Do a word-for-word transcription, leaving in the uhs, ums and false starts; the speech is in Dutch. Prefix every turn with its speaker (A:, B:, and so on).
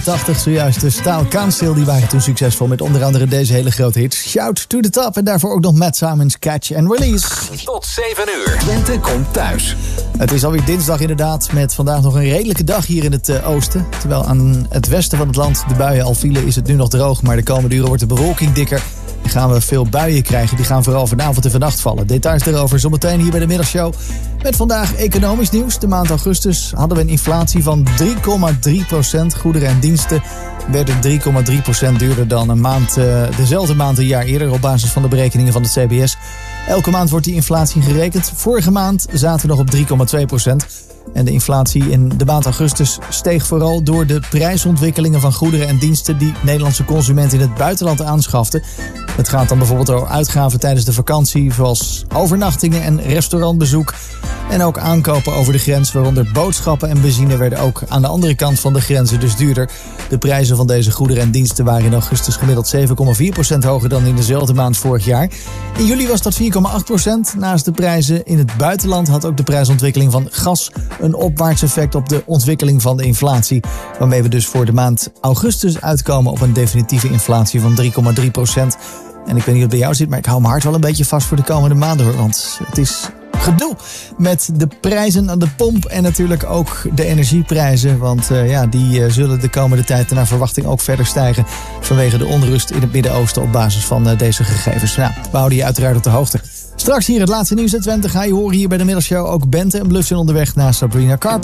A: tachtig, zojuist de Style Council. Die waren toen succesvol met onder andere deze hele grote hits. Shout to the top en daarvoor ook nog Matt Simon's Catch and Release.
B: Tot zeven uur. Twente komt thuis.
A: Het is alweer dinsdag inderdaad, met vandaag nog een redelijke dag hier in het uh, oosten. Terwijl aan het westen van het land de buien al vielen, is het nu nog droog. Maar de komende uren wordt de bewolking dikker. Dan gaan we veel buien krijgen. Die gaan vooral vanavond en vannacht vallen. Details erover zometeen hier bij de middagshow. Met vandaag economisch nieuws. De maand augustus hadden we een inflatie van drie komma drie procent. Goederen en diensten werden drie komma drie procent duurder dan een maand, uh, dezelfde maand een jaar eerder, op basis van de berekeningen van het C B S. Elke maand wordt die inflatie gerekend. Vorige maand zaten we nog op drie komma twee procent. En de inflatie in de maand augustus steeg vooral door de prijsontwikkelingen van goederen en diensten die Nederlandse consumenten in het buitenland aanschaften. Het gaat dan bijvoorbeeld over uitgaven tijdens de vakantie, zoals overnachtingen en restaurantbezoek. En ook aankopen over de grens, waaronder boodschappen en benzine, werden ook aan de andere kant van de grenzen dus duurder. De prijzen van deze goederen en diensten waren in augustus gemiddeld zeven komma vier procent hoger dan in dezelfde maand vorig jaar. In juli was dat vier komma acht procent. Naast de prijzen in het buitenland had ook de prijsontwikkeling van gas een opwaarts effect op de ontwikkeling van de inflatie. Waarmee we dus voor de maand augustus uitkomen op een definitieve inflatie van drie komma drie procent. En ik weet niet hoe het bij jou zit, maar ik hou mijn hart wel een beetje vast voor de komende maanden hoor. Want het is gedoe met de prijzen aan de pomp en natuurlijk ook de energieprijzen. Want uh, ja, die uh, zullen de komende tijd naar verwachting ook verder stijgen vanwege de onrust in het Midden-Oosten op basis van uh, deze gegevens. Nou, we houden je uiteraard op de hoogte. Straks hier het laatste nieuws uit Twente ga je horen hier bij de middagshow. Ook Bente en Bluff zijn onderweg naar Sabrina Carpenter.